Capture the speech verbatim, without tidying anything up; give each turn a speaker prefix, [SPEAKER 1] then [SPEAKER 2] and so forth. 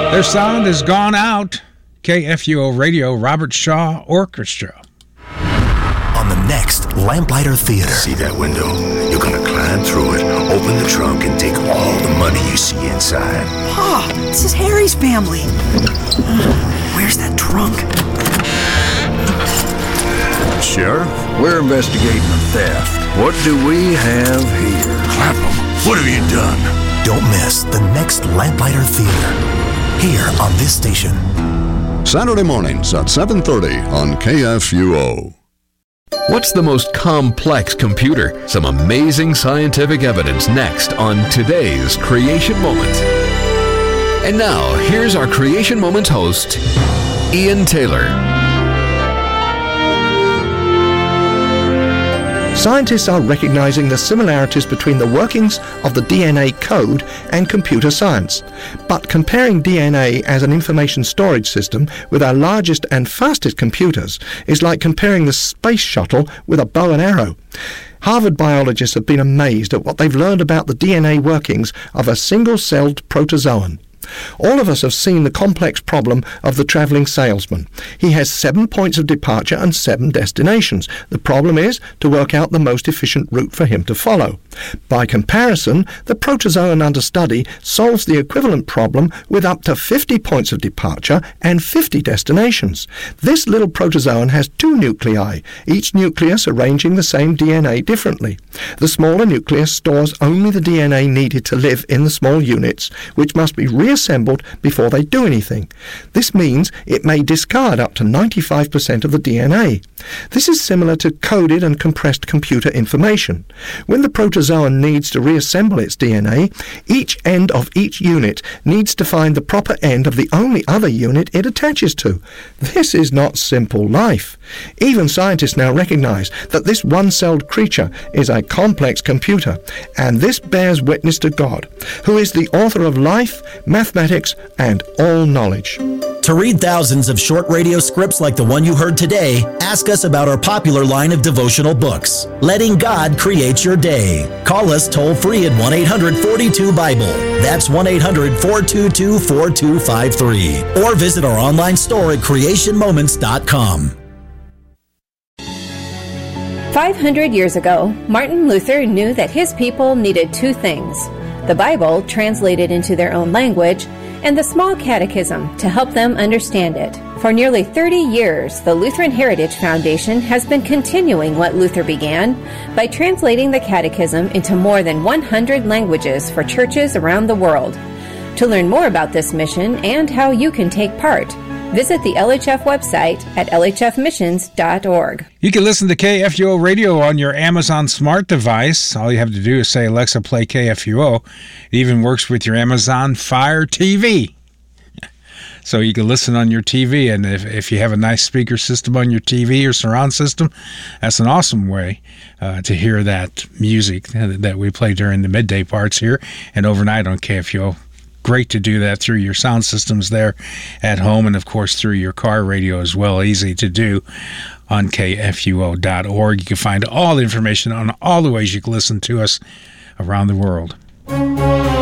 [SPEAKER 1] Their sound has gone out. K F U O Radio, Robert Shaw Orchestra.
[SPEAKER 2] On the next Lamplighter Theater.
[SPEAKER 3] See that window? You're gonna climb through it, open the trunk, and take all the money you see inside.
[SPEAKER 4] Pa, this is Harry's family. Where's that trunk?
[SPEAKER 5] Sheriff, we're investigating a theft. What do we have here?
[SPEAKER 3] Clapham, what have you done?
[SPEAKER 2] Don't miss the next Lamplighter Theater. Here on this station.
[SPEAKER 6] Saturday mornings at seven thirty on K F U O.
[SPEAKER 7] What's the most complex computer? Some amazing scientific evidence next on today's Creation Moment. And now, here's our Creation Moments host, Ian Taylor.
[SPEAKER 8] Scientists are recognizing the similarities between the workings of the D N A code and computer science. But comparing D N A as an information storage system with our largest and fastest computers is like comparing the space shuttle with a bow and arrow. Harvard biologists have been amazed at what they've learned about the D N A workings of a single-celled protozoan. All of us have seen the complex problem of the travelling salesman. He has seven points of departure and seven destinations. The problem is to work out the most efficient route for him to follow. By comparison, the protozoan under study solves the equivalent problem with up to fifty points of departure and fifty destinations. This little protozoan has two nuclei, each nucleus arranging the same D N A differently. The smaller nucleus stores only the D N A needed to live in the small units, which must be reassembled before they do anything. This means it may discard up to ninety-five percent of the D N A. This is similar to coded and compressed computer information. When the protozoan needs to reassemble its D N A, each end of each unit needs to find the proper end of the only other unit it attaches to. This is not simple life. Even scientists now recognize that this one-celled creature is a complex computer, and this bears witness to God, who is the author of life, mathematics, and all knowledge.
[SPEAKER 9] To read thousands of short radio scripts like the one you heard today, ask us about our popular line of devotional books, Letting God Create Your Day. Call us toll-free at one eight hundred forty-two Bible. That's one eight hundred four two two four two five three. Or visit our online store at creation moments dot com.
[SPEAKER 10] five hundred years ago, Martin Luther knew that his people needed two things: the Bible, translated into their own language, and the small catechism to help them understand it. For nearly thirty years, the Lutheran Heritage Foundation has been continuing what Luther began by translating the catechism into more than one hundred languages for churches around the world. To learn more about this mission and how you can take part, visit the L H F website at L H F missions dot org.
[SPEAKER 1] You can listen to K F U O Radio on your Amazon smart device. All you have to do is say, Alexa, play K F U O. It even works with your Amazon Fire T V. So you can listen on your T V, and if, if you have a nice speaker system on your T V or surround system, that's an awesome way uh, to hear that music that we play during the midday parts here and overnight on K F U O. Great to do that through your sound systems there at home, and of course through your car radio as well. Easy to do on K F U O dot org. You can find all the information on all the ways you can listen to us around the world.